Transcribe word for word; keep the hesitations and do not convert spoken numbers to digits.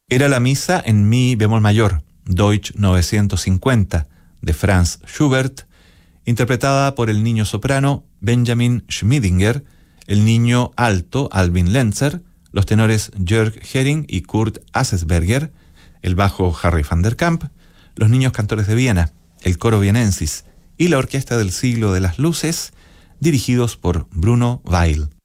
Era la misa en mi bemol mayor, Deutsch novecientos cincuenta, de Franz Schubert, interpretada por el niño soprano Benjamin Schmidinger, el niño alto Albin Lenzer, los tenores Jörg Hering y Kurt Assesberger, el bajo Harry van der Kamp, los niños cantores de Viena, el coro vienensis y la Orquesta del Siglo de las Luces, dirigidos por Bruno Weil.